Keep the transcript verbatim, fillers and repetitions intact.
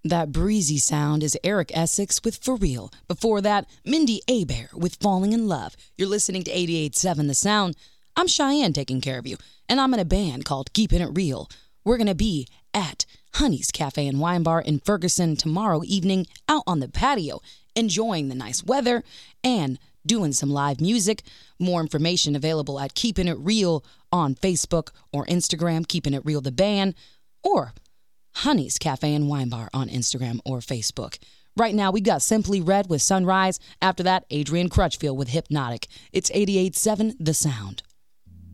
That breezy sound is Eric Essex with For Real. Before that, Mindy Abair with Falling in Love. You're listening to eighty-eight point seven The Sound. I'm Cheyenne taking care of you, and I'm in a band called Keeping It Real. We're going to be at Honey's Cafe and Wine Bar in Ferguson tomorrow evening, out on the patio, enjoying the nice weather and doing some live music. More information available at Keeping It Real on Facebook or Instagram, Keeping It Real the band, or Honey's Cafe and Wine Bar on Instagram or Facebook. Right now, we got Simply Red with Sunrise. After that, Adrian Crutchfield with Hypnotic. It's eighty-eight point seven The Sound.